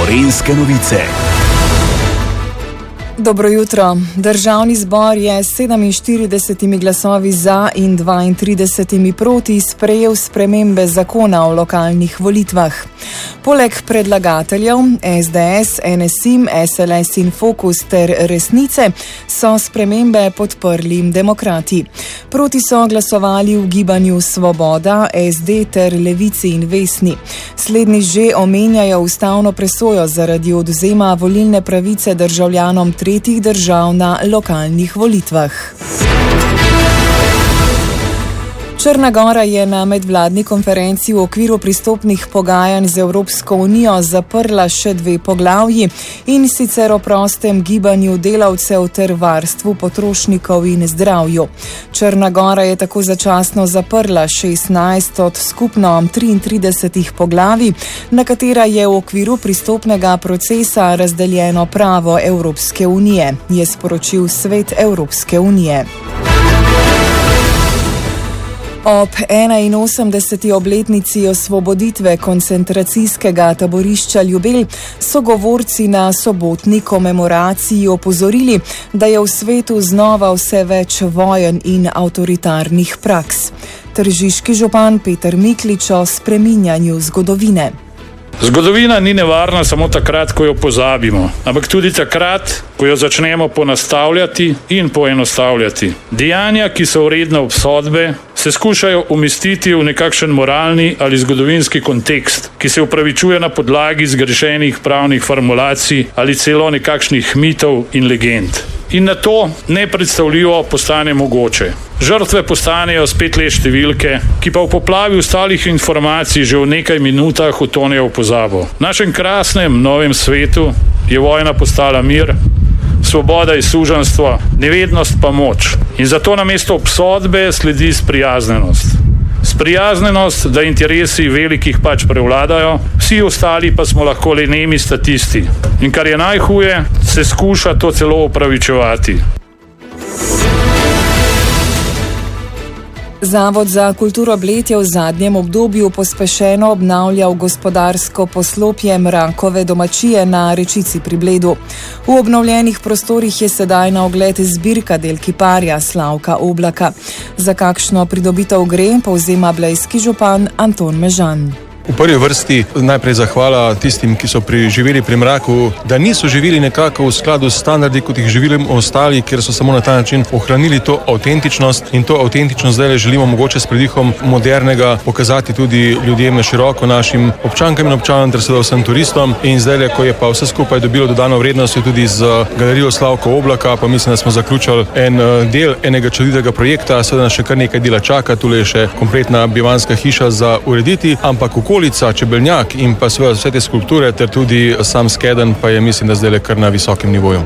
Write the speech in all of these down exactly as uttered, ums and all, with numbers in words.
Gorenjske novice. Dobro jutro. Državni zbor je s sedeminštiridesetimi glasovi za in dvaintridesetimi proti sprejel spremembe zakona o lokalnih volitvah. Poleg predlagateljev es de es, en es i em, es el es in Fokus ter Resnice so spremembe podprli demokrati. Proti so glasovali v gibanju Svoboda, es de ter Levici in Vesni. Slednji že omenjajo ustavno presojo zaradi odvzema volilne pravice državljanom tretjih držav na lokalnih volitvah. Črna Gora je na medvladni konferenci v okviru pristopnih pogajanj z Evropsko unijo zaprla še dve poglavji, in sicer o prostem gibanju delavcev ter varstvu potrošnikov in zdravju. Črna Gora je tako začasno zaprla šestnajst od skupno triintridesetih poglavij, na katera je v okviru pristopnega procesa razdeljeno pravo Evropske unije, je sporočil Svet Evropske unije. Ob enainosemdeseti obletnici osvoboditve koncentracijskega taborišča Ljubelj so govorci na sobotni komemoraciji opozorili, da je v svetu znova vse več vojen in avtoritarnih praks. Tržiški župan Peter Miklič o spreminjanju zgodovine. Zgodovina ni nevarna samo takrat, ko jo pozabimo, ampak tudi takrat, ko jo začnemo ponastavljati in poenostavljati. Dejanja, ki so vredne obsodbe, se skušajo umestiti v nekakšen moralni ali zgodovinski kontekst, ki se upravičuje na podlagi zgrešenih pravnih formulacij ali celo nekakšnih mitov in legend. In na to nepredstavljivo postane mogoče. Žrtve postanejo spet le številke, ki pa v poplavi ostalih informacij že v nekaj minutah utonejo v pozabo. V našem krasnem novem svetu je vojna postala mir, svoboda je suženjstvo, nevednost pa moč. In zato namesto obsodbe sledi sprijaznenost. Sprijaznenost, da interesi velikih pač prevladajo, vsi ostali pa smo lahko le nemi statisti. In kar je najhuje, se skuša to celo opravičevati. Zavod za kulturo Bled je v zadnjem obdobju pospešeno obnavljal gospodarsko poslopje Mrakove domačije na Rečici pri Bledu. V obnovljenih prostorih je sedaj na ogled zbirka del kiparja Slavka Oblaka. Za kakšno pridobitev gre, povzema blejski župan Anton Mežan. V prvi vrsti najprej zahvala tistim, ki so preživeli pri mraku, da niso živeli nekako v skladu s standardi, kot jih živeli ostali, ker so samo na ta način ohranili to avtentičnost, in to avtentičnost zdaj želimo mogoče s pridihom modernega pokazati tudi ljudem na široko, našim občankam in občanom ter seveda vsem turistom. In zdaj, ko je pa vse skupaj dobilo dodano vrednost tudi z galerijo Slavka Oblaka, pa mislim, da smo zaključili en del enega čuditega projekta. Seveda nas še kar nekaj dela čaka, tule je še kompletna bivanska hiša za urediti, ampak okolica, Čebeljnjak in pa seveda vse te skulpture ter tudi sam skedenj pa je, mislim, da zdaj le kar na visokem nivoju.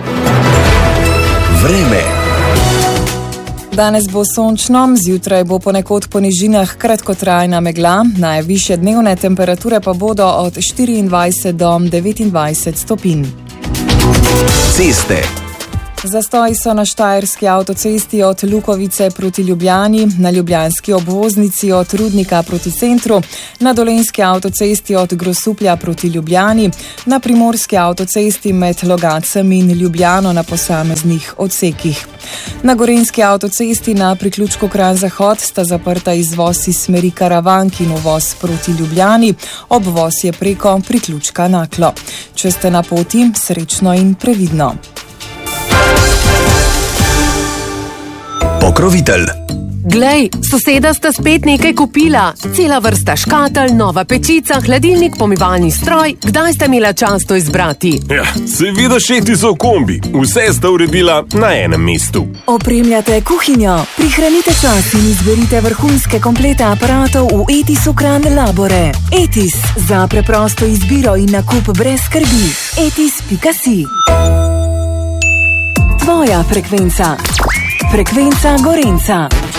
Vreme. Danes bo sončno, zjutraj bo ponekod po nižinah kratkotrajna megla, najvišje dnevne temperature pa bodo od štiriindvajset do devetindvajset stopinj. Ceste. Zastoji so na štajerski avtocesti od Lukovice proti Ljubljani, na ljubljanski obvoznici od Rudnika proti centru, na dolenjski avtocesti od Grosuplja proti Ljubljani, na primorski avtocesti med Logacem in Ljubljano na posameznih odsekih. Na gorenjski avtocesti na priključku Kranj-Zahod sta zaprta izvoz iz smeri Karavank in uvoz proti Ljubljani, obvoz je preko priključka Naklo. Če ste na poti, srečno in previdno. Pokrovitelj. Glej, soseda sta spet nekaj kupila. Cela vrsta škatel, nova pečica, hladilnik, pomivalni stroj. Kdaj sta imela čas to izbrati? Ja, seveda Etis v kombi. Vse sta uredila na enem mestu. Opremljate kuhinjo, prihranite čas in izberite vrhunske komplete aparatov v Etisu Kranj Labore. Etis, za preprosto izbiro in nakup brez skrbi. etis pika si. Tvoja frekvenca. Frekvenca Gorenca.